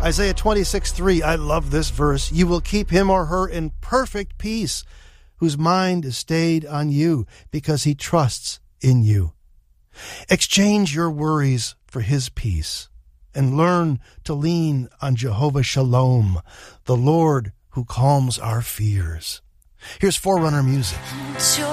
Isaiah 26:3, I love this verse. You will keep him or her in perfect peace, whose mind is stayed on you, because he trusts in you. Exchange your worries for his peace, and learn to lean on Jehovah Shalom, the Lord who calms our fears. Here's Forerunner music.